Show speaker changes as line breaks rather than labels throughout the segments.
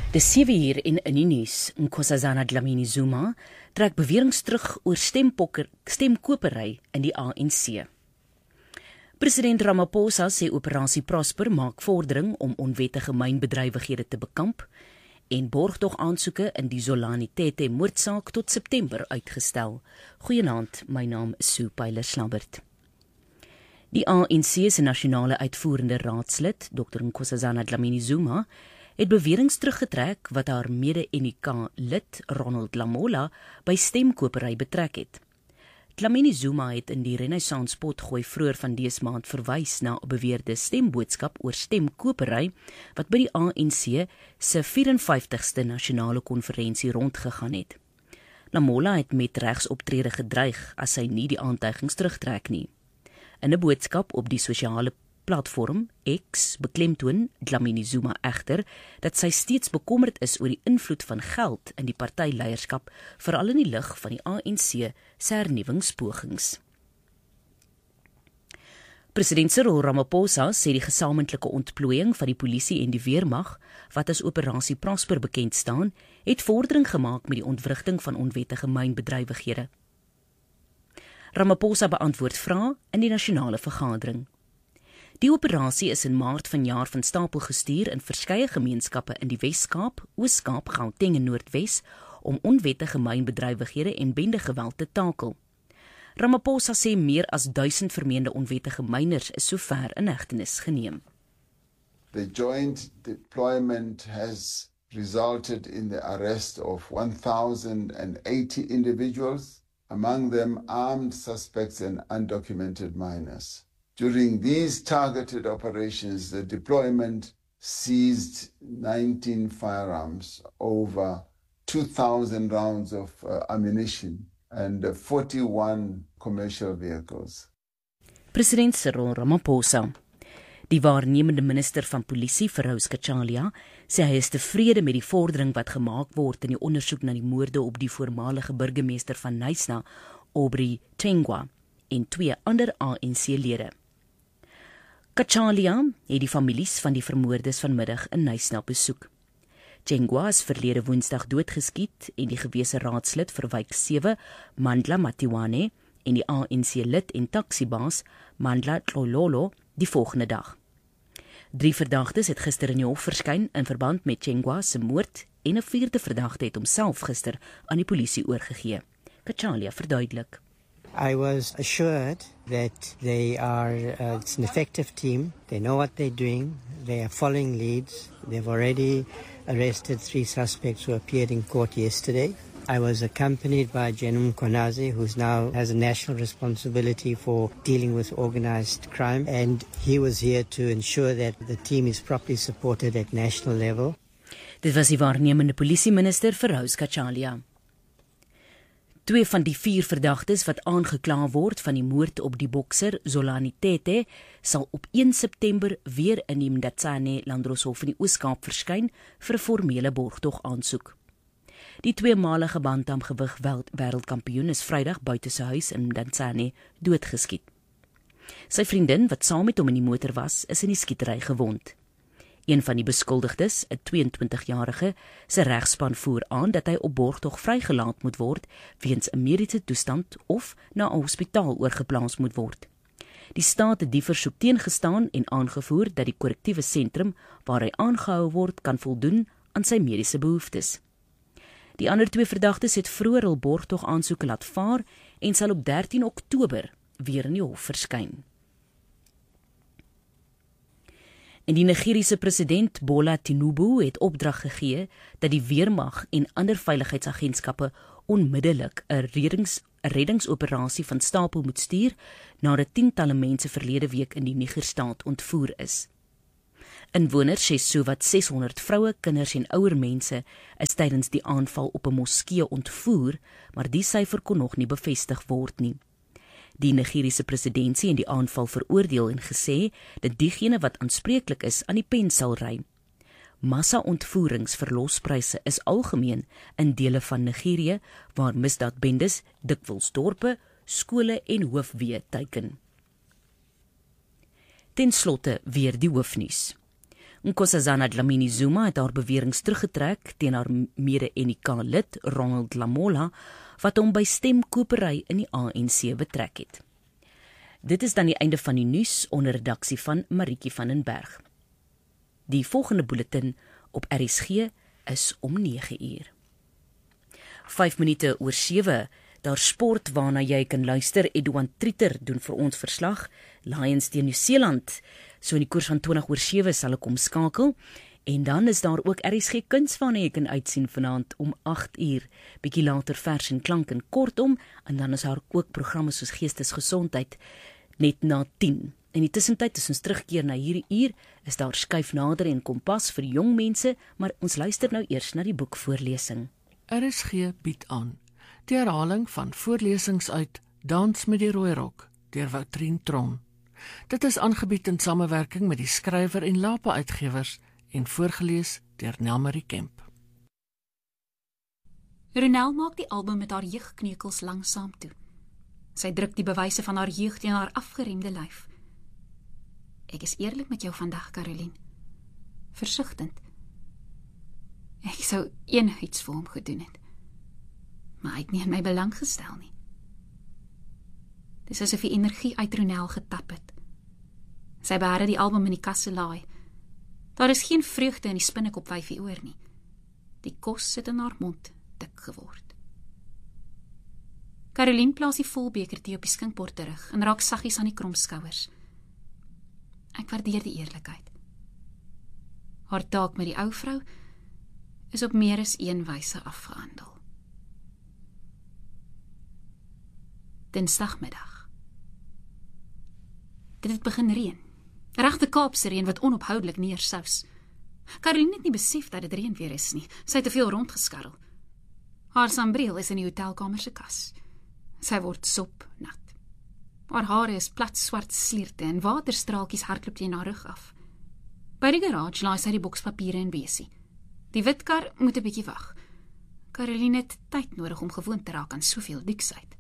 De 7 uur in die nuus, Nkosazana Dlamini Zuma trek beweringe terug oor stemkopery in die ANC. President Ramaphosa sê Operasie Prosper maak vordering om onwettige mynbedrywighede te bekamp en borgtog aansoeke in die Zolani Tete moordsaak tot September uitgestel. Goeienaand, my naam is Sue Pyler-Slabbert. Die ANC se nasionale uitvoerende raadslid, Dr. Nkosazana Dlamini Zuma, het beweringe teruggetrek wat haar mede-NK-lid Ronald Lamola by stemkopery betrek het. Dlamini Zuma het in die Renaissance potgooi vroeër van dese maand verwys na 'n beweerde stemboodskap oor stemkopery wat by die ANC se 54ste nasionale konferensie rondgegaan het. Lamola het met regsoptrede gedreig as sy nie die aantuigings terugtrek nie. In 'n boodskap op die sosiale platform X beklemtoon Dlamini Zuma egter dat sy steeds bekommerd is oor die invloed van geld in die partyleierskap, veral in die lig van die ANC se hernuwingspogings. President Cyril Ramaphosa sê die gesamentlike ontplooiing van die polisie en die weermag, wat as Operasie Prosper bekend staan, het vordering gemaak met die ontwrigting van onwettige mynbedrywighede. Ramaphosa beantwoord vrae in die nasionale vergadering. Die operasie is in Maart vanjaar van stapel gestuur in verskeie gemeenskappe in die Wes-Kaap, Oos-Kaap, Gauteng en Noordwes om onwettige mynbedrywighede en bendegeweld te takel. Ramaphosa sê meer as 1000 vermeende onwettige myners is sover in hegtenis geneem.
The joint deployment has resulted in the arrest of 1,080 individuals, among them armed suspects and undocumented minors. During these targeted operations, the deployment seized 19 firearms, over 2,000 rounds of ammunition, and 41 commercial vehicles.
President Cyril Ramaphosa. Die waarnemende minister van polisie, Feroz Kachalia, sê hy is tevrede met die vordering wat gemaak word in die ondersoek na die moorde op die voormalige burgemeester van Knysna, Aubrey Tengwa, en 2 ander ANC-lede. Kachalia het die families van die vermoordes vanmiddag in Knysna besoek. Tengwa is verlede Woensdag doodgeskiet en die gewese raadslid vir wijk 7, Mandla Matiwane, en die ANC-lid en taksibaas, Mandla Tlololo, die volgende dag. 3 verdagtes het gister in die hof verskyn in verband met Tengwa se moord en 'n 4de verdagte het homself gister aan die polisie oorgegee. Kachalia verduidelik.
I was assured that it's an effective team. They know what they're doing. They are following leads. They've already arrested 3 suspects who appeared in court yesterday. I was accompanied by Jenum Konazi, who now has a national responsibility for dealing with organized crime, and he was here to ensure that the team is properly supported at national level.
Dit was die waarnemende polisieminister Feroz Kachalia. 2 van die 4 verdagtes wat aangekla word van die moord op die bokser Zolani Tete sal op 1 September weer in die Mdatsane Landdroshof in die Oos-Kaap verskyn vir 'n formele borgtog aansoek. Die 2-malige bantamgewig wêreldkampioen is Vrydag buite sy huis in Mdatsane doodgeskiet. Sy vriendin wat saam met hom in die motor was, is in die skietery gewond. Een van die beskuldigdes, 'n 22-jarige, se regspan voer aan dat hy op borgtog vrygelaat moet word weens 'n mediese toestand of na 'n hospitaal oorgeplaas moet word. Die staat het die versoek teengestaan en aangevoer dat die korrektiewe sentrum waar hy aangehou word kan voldoen aan sy mediese behoeftes. Die ander 2 verdagtes het vroeër hul borgtog aansoeke laat vaar en sal op 13 Oktober weer in die hof verskyn. En die Nigeriese president Bola Tinubu het opdrag gegee dat die weermag en ander veiligheidsagentskappe onmiddellik 'n reddingsoperasie van stapel moet stuur nadat 10-talle mense verlede week in die Nigerstaat ontvoer is. Inwoners sê sowat 600 vroue, kinders en ouer mense is tydens die aanval op 'n moskee ontvoer, maar die syfer kon nog nie bevestig word nie. Die Nigeriese presidentsie en die aanval veroordeel en gesê dat diegene wat aanspreeklik is aan die pen sal ry. Massa-ontvoeringsverlospryse is algemeen in dele van Nigerië waar misdaadbendes dikwels dorpe, skole en hoofweë teiken. Ten slotte weer die hoofnuus. Nkosazana Dlamini Zuma het haar beweringe teruggetrek teen haar mede-NK-lid Ronald Lamola, wat hom by stemkopery in die ANC betrek het. Dit is dan die einde van die nuus onder redaksie van Marietjie van den Berg. Die volgende bulletin op RSG is om 9:00. 5 minute oor 7, daar sport waarna jy kan luister. Edouan Trieter doen vir ons verslag. Lions teen Nieu-Seeland. So in die koers van 20 oor 7 sal ek omskakel. En dan is daar ook RSG Kuns waarna jy kan uitsien vanaand om 8:00. Bietjie later vers en klank en kortom. En dan is daar ook programme soos Geestesgesondheid net na 10. In die tussentyd is ons terugkeer na hierdie uur, is daar Skuif Nader en Kompas vir jong mense, maar ons luister nou eers na die boekvoorlesing.
RSG bied aan die herhaling van voorlesings uit Dans met die Rooi Rok deur Woutrien Tron. Dit is aangebied in samewerking met die Skrywer en Lapa Uitgewers en voorgeles deur Nelmarie Kemp.
Ronel maak die album met haar jeugkneukels langsaam toe. Sy druk die bewyse van haar jeug teen haar afgeremde lyf. Ek is eerlik met jou vandag, Caroline. Versigtend. Ek sou enigiets vir hom gedoen het. Maar hy het nie in my belang gestel nie. Dis asof die energie uit Ronel getap het. Sy beheer die album in die kasse laai. Daar is geen vreugde in die spinnekop wyfie oor nie. Die kos sit in haar mond dik geword. Caroline plaas die volbeker tee op die skinkbord terug en raak saggies aan die kromskouers. Ek waardeer die eerlikheid. Haar taak met die ou vrou is op meer as een wyse afgehandel. Dinsdagmiddag. Dit het begin reën. Regte Kaapse reën wat onophoudelik neersous. Caroline het nie besef dat dit reën weer is nie. Sy het te veel rondgeskarrel. Haar sambreel is in die hotelkamer se kas. Sy word sopnat. Haar hare is plat swart slierte en waterstraaltjies hardloop teen haar rug af. By die garage laai sy die boks papiere en besie. Die witkar moet 'n bietjie wag. Caroline het tyd nodig om gewoon te raak aan soveel diksheid.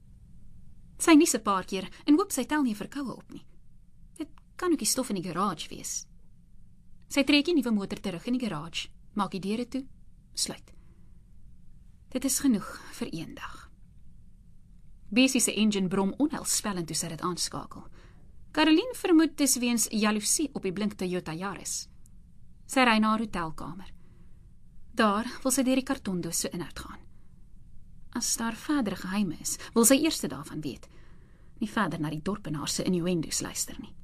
Sy nies 'n paar keer en hoop sy tel nie verkoue op nie. Dit kan ook die stof in die garage wees. Sy trek die nuwe motor terug in die garage, maak die deure toe, sluit. Dit is genoeg vir een dag. Besie se engine brom onheilspellend toe sy dit aanskakel. Caroline vermoed dis weens jaloesie op die blink Toyota Yaris. Sy ry na haar hotelkamer. Daar wil sy deur die kartondoos se inhoud gaan. As daar verdere geheime is, wil sy eers daarvan weet. Nie verder na die dorpenaars se innuendo's luister nie.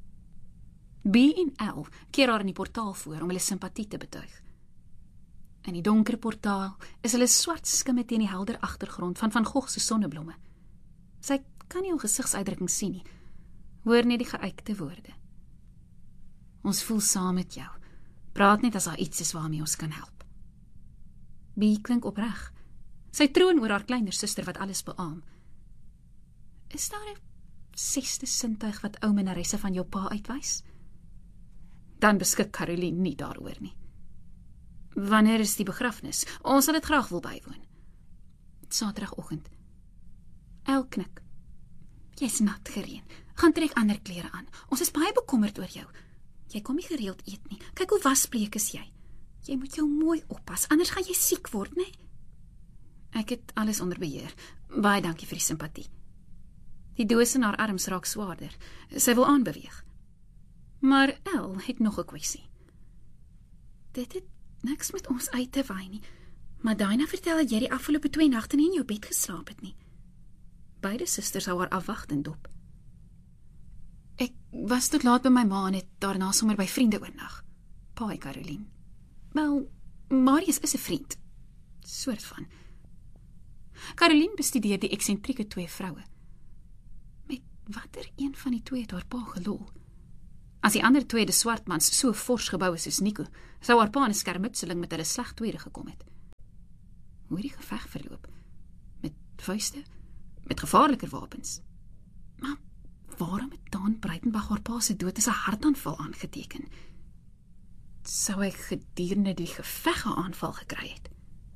B en L keer haar in die portaal voor om hulle simpatie te betuig. In die donker portaal is hulle swart skimme teen die helder agtergrond van Van Gogh se sonneblomme. Sy kan nie hul gesigsuitdrukking sien nie, hoor net die geuite woorde. Ons voel saam met jou. Praat net as daar iets is waarmee ons kan help. B klink opreg. Sy troon oor haar kleiner suster wat alles beaam. Is daar 'n 6de sintuig wat ou minnaresse van jou pa uitwys? Dan beskik Caroline nie daaroor nie. Wanneer is die begrafnis? Ons sal dit graag wil bywoon. Saterdagoggend. El knik. Jy's nat gereën. Gaan trek ander klere aan. Ons is baie bekommerd oor jou. Jy kom nie gereeld eet nie. Kyk hoe wasbleek is jy. Jy moet jou mooi oppas, anders gaan jy siek word, né? Ek het alles onder beheer. Baie dankie vir die simpatie. Die doos in haar arms raak swaarder. Sy wil aanbeweeg. Maar El het nog 'n kwessie. Dit het niks met ons uit te waai nie. Maar Dinah vertel dat jy die afgelope 2 nagte nie in jou bed geslaap het nie. Beide susters hou haar afwagtend dop. Ek was tot laat by my ma en het daarna sommer by vriende oornag. Paai Caroline. Wel, Marius is 'n vriend. Soort van. Caroline bestudeer die eksentrieke 2 vroue. Met watter een van die 2 het haar pa gelol? As die ander 2 de swartmans so fors gebou is soos Nico, sou haar pa in 'n skermutseling met hulle sleg tweede gekom het. Hoe het die geveg verloop? Met vuiste? Met gevaarliker wapens? Maar waarom het Daan Breitenberg haar pa se dood as 'n hartaanval aangeteken? Sou hy gedurende die geveg 'n aanval gekry het?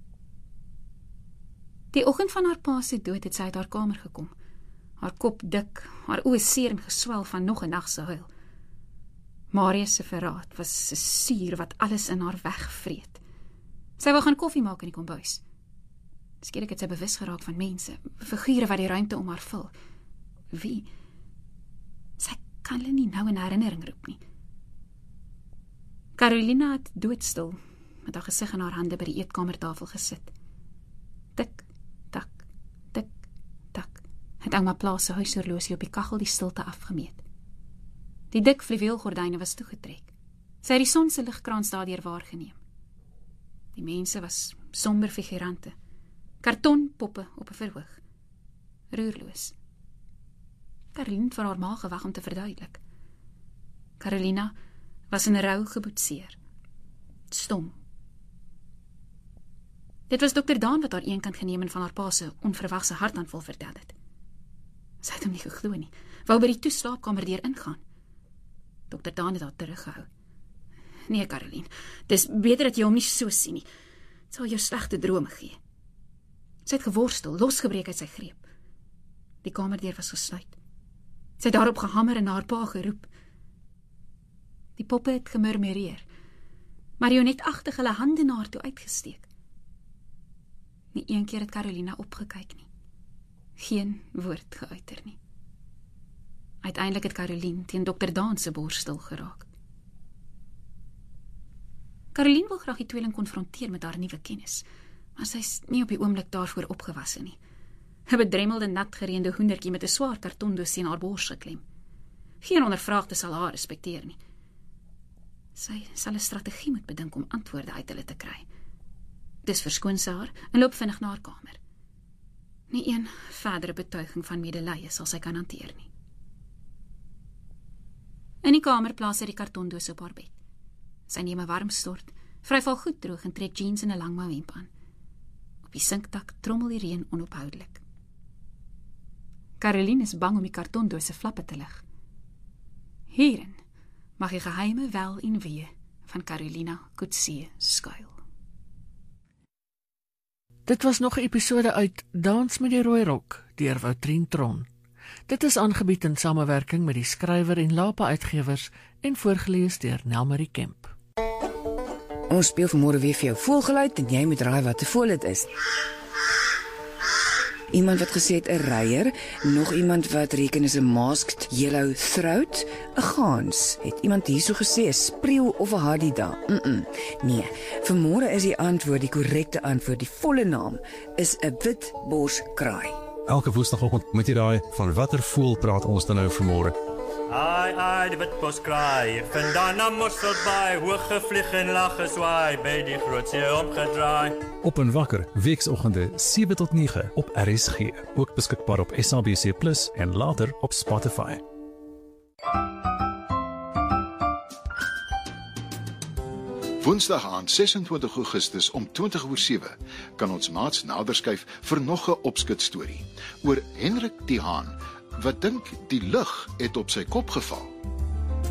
Die oggend van haar pa se dood het sy uit haar kamer gekom. Haar kop dik, haar oë seer en geswel van nog 'n nag se huil. Marius se verraad was 'n suur wat alles in haar wegvreet. Sy wou gaan koffie maak in die kombuis. Skielik het sy bewus geraak van mense, figure wat die ruimte om haar vul. Wie? Sy kan hulle nie nou in herinnering roep nie. Carolina het doodstil met haar gesig in haar hande by die eetkamertafel gesit. Tik, tak, tik, tak, het ouma Plaas se huishorlosie op die kaggel die stilte afgemeet. Die dik fluweelgordyne was toegetrek. Sy het die son se ligkrans daardeur waargeneem. Die mense was somber figurante, kartonpoppe op 'n verhoog, roerloos. Carolina het vir haar ma gewag om te verduidelik. Carolina was in rou geboetseer, stom. Dit was Dr. Daan wat haar eenkant geneem en van haar pa se onverwagse hartaanval vertel het. Sy het hom nie geglo nie, wou by die toeslaapkamer deur ingaan. Dr. Daan het haar teruggehou. Nee, Caroline, dis beter dat jy hom nie so sien nie. Het sal jou slegte drome gee. Sy het geworstel, losgebreek uit sy greep. Die kamerdeur was gesluit. Sy het daarop gehamer en na haar pa geroep. Die poppe het gemurmureer, marionetagtig hulle hande na haar toe uitgesteek. Nie een keer het Carolina opgekyk nie. Geen woord geuiter nie. Uiteindelik het Caroline teen Dr. Daan se borstel geraak. Caroline wil graag die tweeling konfronteer met haar nuwe kennis, maar sy is nie op die oomblik daarvoor opgewasse nie. 'n bedremmelde, nat gereende hoendertjie met 'n swaar kartondoosie in haar bors geklem. Geen ondervraagde sal haar respekteer nie. Sy sal 'n strategie moet bedink om antwoorde uit hulle te kry. Dis verskoon sy haar en loop vinnig na haar kamer. Nie een verdere betuiging van medelee sal sy kan hanteer nie. In die kamer plaas sy die kartondoos op haar bed. Sy neem 'n warm stort, vryf haar goed droog en trek jeans en 'n lang mouhemp aan. Op die sinkdak trommel die reën onophoudelik. Caroline is bang om die kartondoos se flappe te lig. Hierin mag die geheime wel en wee van Carolina Coetzee skuil.
Dit was nog 'n episode uit Dans met die Rooi Rok deur Woutrien Tron. Dit is aangebied in samewerking met die skrywer en Lapa Uitgewers en voorgeles deur Nelmarie Kemp.
Ons speel vanmôre weer vir jou voelgeluid en jy moet raai wat 'n voël dit is. Iemand wat gesê het 'n reier, nog iemand wat reken is 'n masked yellow throat, 'n gans. Het iemand hierso gesê 'n spreeu of 'n hadida? Nee, vanmôre is die antwoord, die korrekte antwoord, die volle naam is 'n witborskraai.
Elke woensdagoggend moet jy raai van watter voël praat ons dan nou vanmôre.
Ai, die witborskraai, vandaan na Mosselbaai, hoog gevlieg en lag geswaai, by die groot see omgedraai.
Op en wakker, weekoggende 7 tot 9 op RSG, ook beskikbaar op SABC+ en later op Spotify.
Woensdag aan 26 Augustus om 20:07 kan ons maats nader skuif vir nog 'n opskit storie oor Hendrik die Haan wat dink die lug het op sy kop geval.